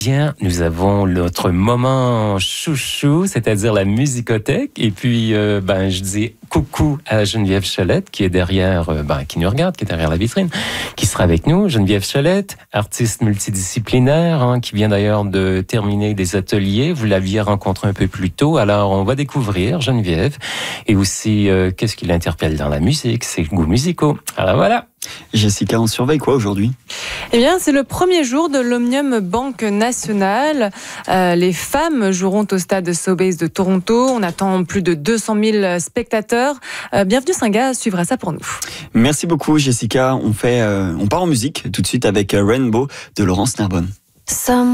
Bien, nous avons notre moment chouchou, c'est-à-dire la musicothèque. Et puis, je dis coucou à Geneviève Cholette, qui est derrière, qui nous regarde, qui est derrière la vitrine, qui sera avec nous. Geneviève Cholette, artiste multidisciplinaire, qui vient d'ailleurs de terminer des ateliers. Vous l'aviez rencontré un peu plus tôt. Alors, on va découvrir Geneviève et aussi qu'est-ce qui l'interpelle dans la musique, ses goûts musicaux. Alors voilà. Jessica, on surveille quoi aujourd'hui ? Eh bien, c'est le premier jour de l'Omnium Banque Nationale. Les femmes joueront au stade Sobeys de Toronto. On attend plus de 200 000 spectateurs. Bienvenue Singa suivra ça pour nous. Merci beaucoup Jessica. On part en musique tout de suite avec Rainbow de Laurence Narbonne.